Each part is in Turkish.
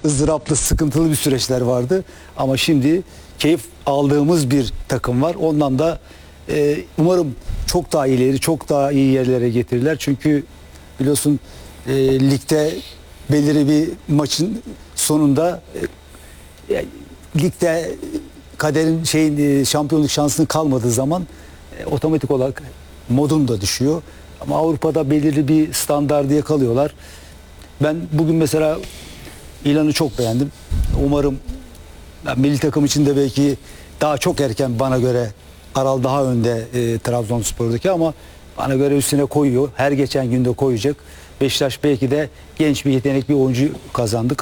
ızdıraplı, sıkıntılı bir süreçler vardı. Ama şimdi keyif aldığımız bir takım var. Ondan da umarım çok daha ileri, çok daha iyi yerlere getirirler. Çünkü biliyorsun ligde belirli bir maçın sonunda ligde kaderin şampiyonluk şansının kalmadığı zaman otomatik olarak modun da düşüyor. Ama Avrupa'da belirli bir standardı yakalıyorlar. Ben bugün mesela İlan'ı çok beğendim. Umarım milli takım için de belki daha çok erken bana göre Aral daha önde Trabzonspor'daki ama bana göre üstüne koyuyor. Her geçen günde koyacak. Beşiktaş belki de genç bir yetenek bir oyuncu kazandı.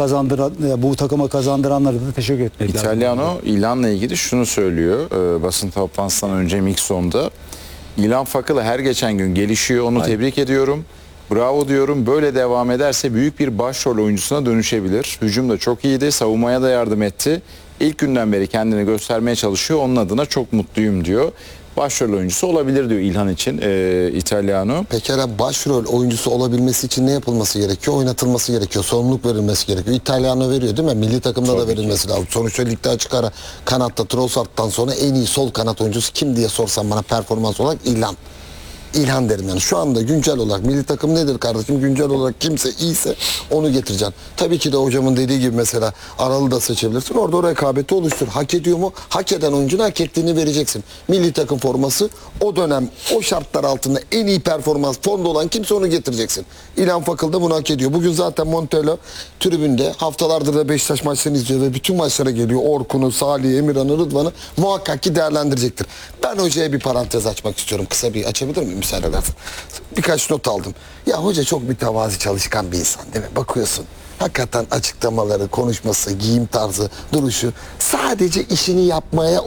Bu takıma kazandıranlara da teşekkür etmek lazım. İtalyano İlan'la ilgili şunu söylüyor basın toplantısından önce Mixon'da. İlan Fakılı her geçen gün gelişiyor. Onu tebrik ediyorum. Bravo diyorum. Böyle devam ederse büyük bir başrol oyuncusuna dönüşebilir. Hücum da çok iyiydi. Savunmaya da yardım etti. İlk günden beri kendini göstermeye çalışıyor. Onun adına çok mutluyum diyor. Başrol oyuncusu olabilir diyor İlhan için İtalyano. Pekala başrol oyuncusu olabilmesi için ne yapılması gerekiyor? Oynatılması gerekiyor. Sorumluluk verilmesi gerekiyor. İtalyano veriyor değil mi? Milli takımda da verilmesi lazım. Sonuçta ligde açık ara kanatta Trossard'dan sonra en iyi sol kanat oyuncusu kim diye sorsam bana performans olarak İlhan. İlhan derim yani. Şu anda güncel olarak milli takım nedir kardeşim? Güncel olarak kimse iyiyse onu getireceksin. Tabii ki de hocamın dediği gibi mesela Aral'ı da seçebilirsin. Orada o rekabeti oluştur. Hak ediyor mu? Hak eden oyuncuna hak ettiğini vereceksin. Milli takım forması o dönem o şartlar altında en iyi performans fonda olan kimse onu getireceksin. İlhan Fakıl da bunu hak ediyor. Bugün zaten Montella tribünde haftalardır da Beşiktaş maçlarını izliyor ve bütün maçlara geliyor. Orkun'u, Salih'i, Emirhan'ı, Rıdvan'ı muhakkak ki değerlendirecektir. Ben hocaya bir parantez açmak istiyorum. Kısa bir açabilir miyim? Müsaade edersen. Birkaç not aldım. Ya hoca çok mütevazi çalışkan bir insan değil mi? Bakıyorsun. Hakikaten açıklamaları, konuşması, giyim tarzı, duruşu sadece işini yapmaya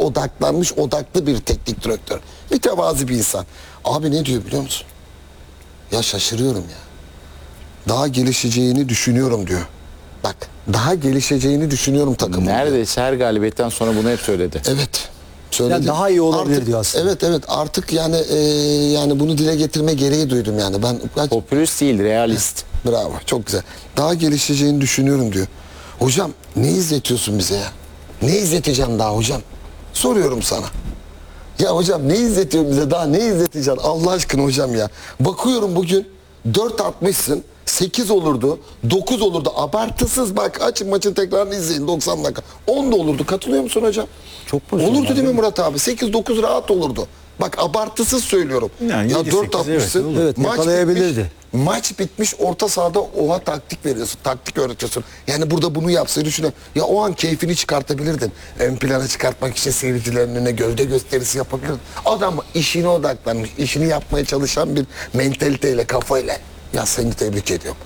odaklı bir teknik direktör. Mütevazi bir insan. Abi ne diyor biliyor musun? Ya şaşırıyorum ya. Daha gelişeceğini düşünüyorum diyor. Bak daha gelişeceğini düşünüyorum takımın. Neredeyse her galibiyetten sonra bunu hep söyledi. Evet. Söyledi. Yani daha iyi olabilir artık, diyor aslında. Evet artık yani yani bunu dile getirme gereği duydum yani. Popülist değil, realist. Bravo çok güzel. Daha gelişeceğini düşünüyorum diyor. Hocam ne izletiyorsun bize ya? Ne izleteceğim daha hocam? Soruyorum sana. Ya hocam ne izletiyorsun bize daha ne izleteceksin Allah aşkına hocam ya. Bakıyorum bugün 4 atmışsın. 8 olurdu, 9 olurdu. Abartısız bak açın maçın tekrarını izleyin 90 dakika. 10 da olurdu. Katılıyor musun hocam? Çok pozisyon olurdu var, değil mi Murat abi? 8-9 rahat olurdu. Bak abartısız söylüyorum. Yani ya 7-8, 4 atmışsın. evet, maç yakalayabilirdi. bitmiş, maç bitmiş orta sahada oha taktik veriyorsun. Taktik öğretiyorsun. Yani burada bunu yapsaydı düşünün. Ya o an keyfini çıkartabilirdin. Ön plana çıkartmak için seyircilerin önüne gövde gösterisi yapabilirdin. Adam işine odaklanmış. İşini yapmaya çalışan bir mentaliteyle, kafayla. Ya seni tebrik ediyorum.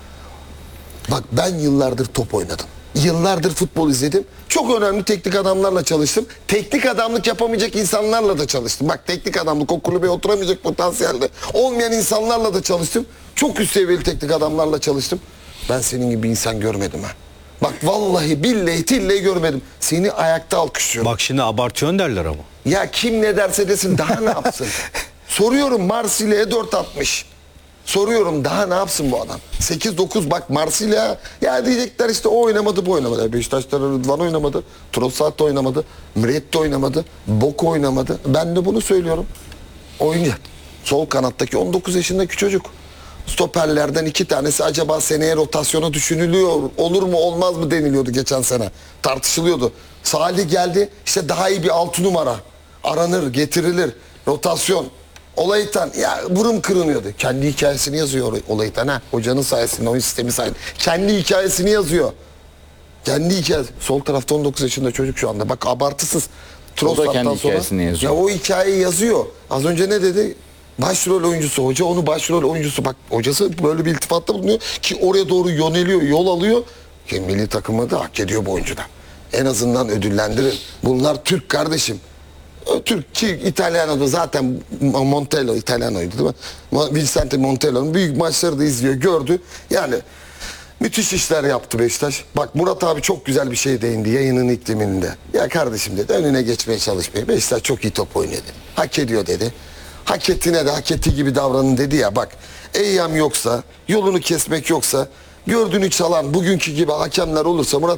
Bak ben yıllardır top oynadım. Yıllardır futbol izledim. Çok önemli teknik adamlarla çalıştım. Teknik adamlık yapamayacak insanlarla da çalıştım. Bak teknik adamlık o kulübe oturamayacak potansiyelde olmayan insanlarla da çalıştım. Çok üst seviyeli teknik adamlarla çalıştım. Ben senin gibi insan görmedim ha. Bak vallahi billahi tillahi görmedim. Seni ayakta alkışlıyorum. Bak şimdi abartıyorsun derler ama. Ya kim ne derse desin daha ne yapsın? Soruyorum Marsilya'ya 4 atmış. Soruyorum daha ne yapsın bu adam? 8-9 bak Marsilya ya diyecekler işte o oynamadı bu oynamadı. Beşiktaş'ta Rıdvan oynamadı. Trossard oynamadı. Mret oynamadı. Boko oynamadı. Ben de bunu söylüyorum. Oyuncu. Sol kanattaki 19 yaşındaki çocuk. Stoperlerden 2 tanesi acaba seneye rotasyona düşünülüyor. Olur mu olmaz mı deniliyordu geçen sene. Tartışılıyordu. Salih geldi işte daha iyi bir 6 numara. Aranır getirilir. Rotasyon. Olaytan ya burun kırınıyordu. Kendi hikayesini yazıyor Olaytan ha. Hocanın sayesinde, oyun sistemi sayesinde. Kendi hikayesini yazıyor. Kendi hikayesi. Sol tarafta 19 yaşında çocuk şu anda. Bak abartısız. O da kendi hikayesini yazıyor. Ya o hikayeyi yazıyor. Az önce ne dedi? Başrol oyuncusu hoca onu başrol oyuncusu. Bak hocası böyle bir iltifatta bulunuyor ki oraya doğru yöneliyor, yol alıyor. Ki milli takımı da hak ediyor bu oyuncudan. En azından ödüllendirin. Bunlar Türk kardeşim. Türk ki İtalyano'da zaten Montella İtalyano'ydu değil mi? Vicente Montello'nun büyük maçları da izliyor, gördü. Yani müthiş işler yaptı Beşiktaş. Bak Murat abi çok güzel bir şey değindi yayının ikliminde. Ya kardeşim dedi önüne geçmeye çalışmayın. Beşiktaş çok iyi top oynuyor dedi. Hak ediyor dedi. Hak ettiğine de hak ettiği gibi davranın dedi ya bak. Eyyam yoksa, yolunu kesmek yoksa, gördüğünü çalan bugünkü gibi hakemler olursa Murat